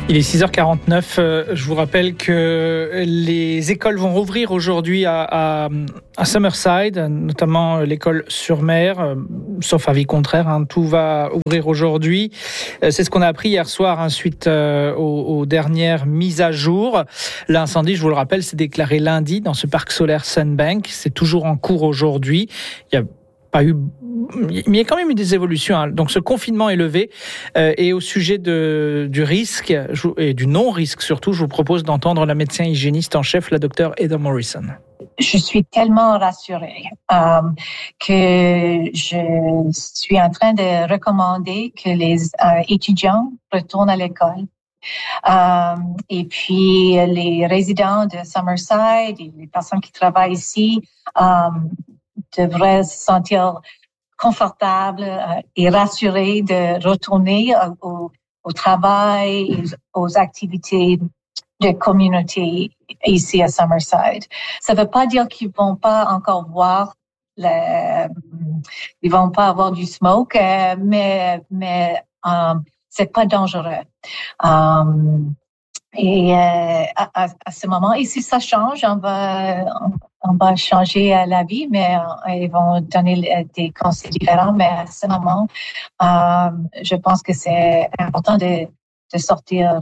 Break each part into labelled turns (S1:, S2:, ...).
S1: Il est 6h49. Je vous rappelle que les écoles vont rouvrir aujourd'hui à Summerside, notamment l'école sur mer, sauf avis contraire. Tout va ouvrir aujourd'hui. C'est ce qu'on a appris hier soir, suite aux dernières mises à jour. L'incendie, je vous le rappelle, s'est déclaré lundi dans ce parc solaire Sunbank. C'est toujours en cours aujourd'hui. Il y a quand même eu des évolutions. Donc ce confinement est levé. Et au sujet du risque et du non-risque surtout, je vous propose d'entendre la médecin hygiéniste en chef, la docteure Heather Morrison.
S2: Je suis tellement rassurée que je suis en train de recommander que les étudiants retournent à l'école. Et puis les résidents de Summerside et les personnes qui travaillent ici devraient se sentir confortables et rassurés de retourner au travail et aux activités de communauté ici à Summerside. Ça ne veut pas dire qu'ils vont pas encore voir ils vont pas avoir du smoke, mais c'est pas dangereux. Et à ce moment, et si ça change, on va changer la vie, mais ils vont donner des conseils différents. Mais à ce moment, je pense que c'est important de sortir.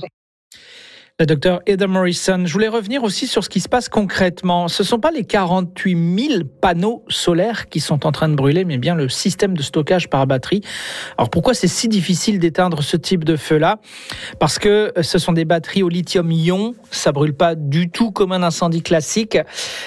S1: La docteure Heather Morrison. Je voulais revenir aussi sur ce qui se passe concrètement. Ce ne sont pas les 48 000 panneaux solaires qui sont en train de brûler, mais bien le système de stockage par batterie. Alors pourquoi c'est si difficile d'éteindre ce type de feu-là ? Parce que ce sont des batteries au lithium-ion. Ça brûle pas du tout comme un incendie classique.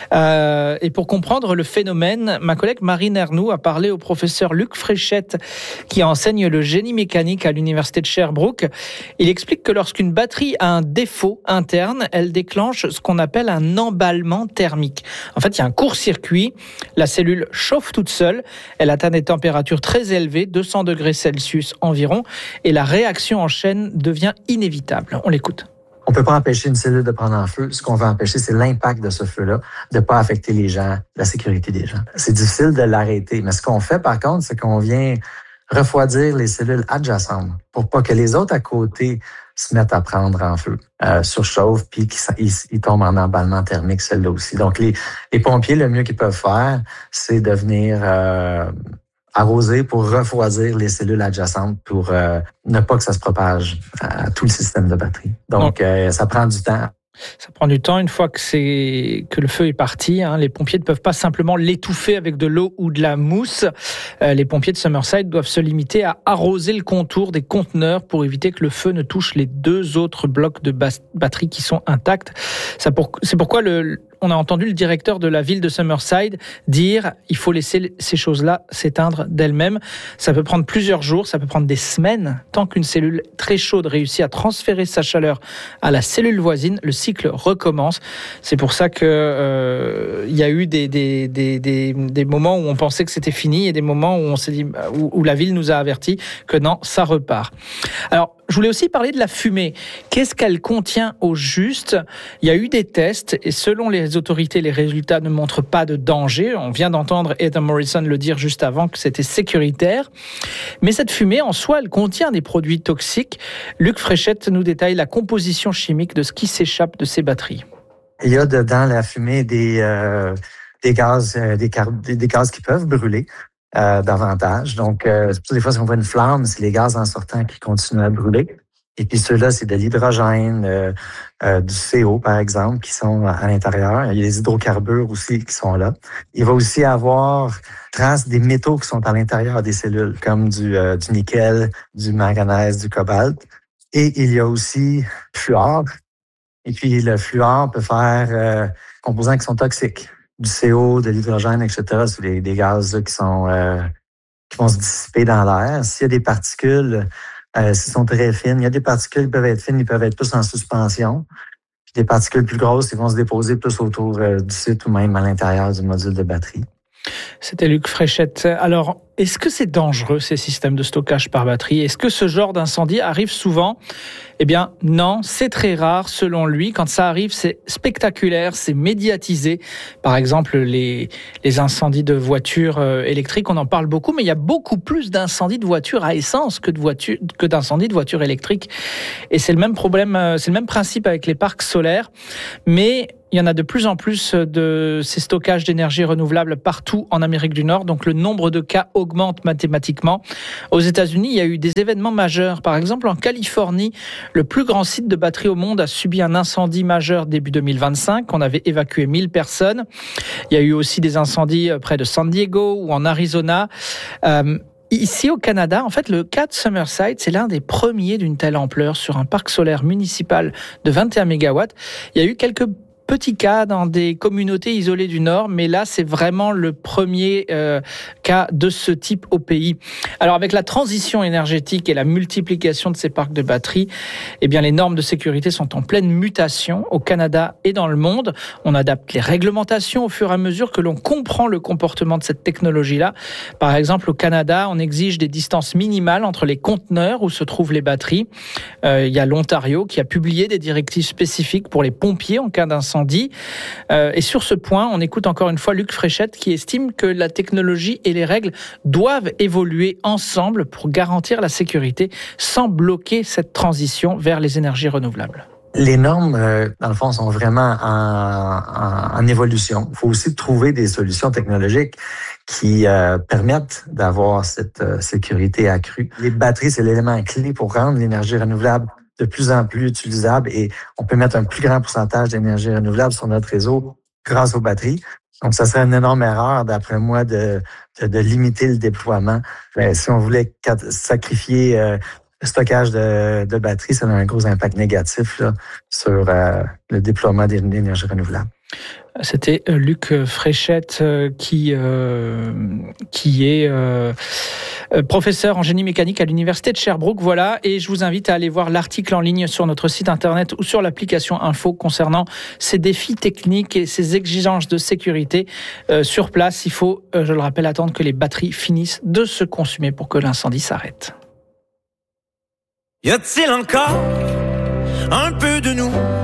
S1: Et pour comprendre le phénomène, ma collègue Marine Ernoult a parlé au professeur Luc Fréchette, qui enseigne le génie mécanique à l'université de Sherbrooke. Il explique que lorsqu'une batterie a un défaut interne, elle déclenche ce qu'on appelle un emballement thermique. En fait, il y a un court-circuit, la cellule chauffe toute seule, elle atteint des températures très élevées, 200 degrés Celsius environ, et la réaction en chaîne devient inévitable. On l'écoute.
S3: On ne peut pas empêcher une cellule de prendre en feu. Ce qu'on veut empêcher, c'est l'impact de ce feu-là, de ne pas affecter les gens, la sécurité des gens. C'est difficile de l'arrêter, mais ce qu'on fait par contre, c'est qu'on vient refroidir les cellules adjacentes pour pas que les autres à côté se mettent à prendre en feu, surchauffent, puis qu'ils tombent en emballement thermique, celle-là aussi. Donc, les pompiers, le mieux qu'ils peuvent faire, c'est de venir arroser pour refroidir les cellules adjacentes pour ne pas que ça se propage à tout le système de batterie. Donc, ça prend du temps.
S1: Ça prend du temps. Une fois que le feu est parti, les pompiers ne peuvent pas simplement l'étouffer avec de l'eau ou de la mousse. Les pompiers de Summerside doivent se limiter à arroser le contour des conteneurs pour éviter que le feu ne touche les deux autres blocs de batterie qui sont intacts. C'est pourquoi on a entendu le directeur de la ville de Summerside dire il faut laisser ces choses-là s'éteindre d'elles-mêmes. Ça peut prendre plusieurs jours, ça peut prendre des semaines. Tant qu'une cellule très chaude réussit à transférer sa chaleur à la cellule voisine, le cycle recommence. C'est pour ça que il y a eu des moments où on pensait que c'était fini et des moments où on s'est dit où la ville nous a averti que non, ça repart. Alors, je voulais aussi parler de la fumée. Qu'est-ce qu'elle contient au juste ? Il y a eu des tests et selon les autorités, les résultats ne montrent pas de danger. On vient d'entendre Heather Morrison le dire juste avant que c'était sécuritaire. Mais cette fumée, en soi, elle contient des produits toxiques. Luc Fréchette nous détaille la composition chimique de ce qui s'échappe de ces batteries.
S3: Il y a dedans la fumée des gaz qui peuvent brûler. Davantage. Donc, des fois, si on voit une flamme, c'est les gaz en sortant qui continuent à brûler. Et puis ceux-là, c'est de l'hydrogène, du CO, par exemple, qui sont à l'intérieur. Il y a des hydrocarbures aussi qui sont là. Il va aussi avoir traces des métaux qui sont à l'intérieur des cellules, comme du nickel, du manganèse, du cobalt. Et il y a aussi le fluor. Et puis, le fluor peut faire composants qui sont toxiques. Du CO, de l'hydrogène, etc. C'est des gaz là, qui vont se dissiper dans l'air. S'il y a des particules, s'ils sont très fines, il y a des particules qui peuvent être fines, ils peuvent être plus en suspension. Puis des particules plus grosses, ils vont se déposer plus autour du site ou même à l'intérieur du module de batterie.
S1: C'était Luc Fréchette. Alors, est-ce que c'est dangereux, ces systèmes de stockage par batterie? Est-ce que ce genre d'incendie arrive souvent? Eh bien, non, c'est très rare selon lui. Quand ça arrive, c'est spectaculaire, c'est médiatisé. Par exemple, les incendies de voitures électriques, on en parle beaucoup, mais il y a beaucoup plus d'incendies de voitures à essence que d'incendies de voitures électriques. Et c'est le même problème, c'est le même principe avec les parcs solaires. Mais il y en a de plus en plus de ces stockages d'énergie renouvelable partout en Amérique du Nord. Donc, le nombre de cas augmente mathématiquement. Aux États-Unis, il y a eu des événements majeurs. Par exemple, en Californie, le plus grand site de batterie au monde a subi un incendie majeur début 2025. On avait évacué 1000 personnes. Il y a eu aussi des incendies près de San Diego ou en Arizona. Ici au Canada, en fait, le cas de Summerside, c'est l'un des premiers d'une telle ampleur sur un parc solaire municipal de 21 mégawatts. Il y a eu quelques petits cas dans des communautés isolées du Nord, mais là, c'est vraiment le premier cas de ce type au pays. Alors, avec la transition énergétique et la multiplication de ces parcs de batteries, eh bien, les normes de sécurité sont en pleine mutation au Canada et dans le monde. On adapte les réglementations au fur et à mesure que l'on comprend le comportement de cette technologie-là. Par exemple, au Canada, on exige des distances minimales entre les conteneurs où se trouvent les batteries. Il y a l'Ontario qui a publié des directives spécifiques pour les pompiers en cas d'incendie. Et sur ce point, on écoute encore une fois Luc Fréchette qui estime que la technologie et les règles doivent évoluer ensemble pour garantir la sécurité sans bloquer cette transition vers les énergies renouvelables.
S3: Les normes, dans le fond, sont vraiment en évolution. Il faut aussi trouver des solutions technologiques qui permettent d'avoir cette sécurité accrue. Les batteries, c'est l'élément clé pour rendre l'énergie renouvelable de plus en plus utilisable et on peut mettre un plus grand pourcentage d'énergie renouvelable sur notre réseau grâce aux batteries. Donc, ça serait une énorme erreur, d'après moi, de limiter le déploiement. Si on voulait sacrifier le stockage de batteries, ça a un gros impact négatif là, sur le déploiement d'énergie renouvelable.
S1: C'était Luc Fréchette qui est professeur en génie mécanique à l'université de Sherbrooke. Voilà, et je vous invite à aller voir l'article en ligne sur notre site internet ou sur l'application Info concernant ces défis techniques et ces exigences de sécurité. Sur place, il faut, je le rappelle, attendre que les batteries finissent de se consumer pour que l'incendie s'arrête.
S4: Y a-t-il encore un peu de nous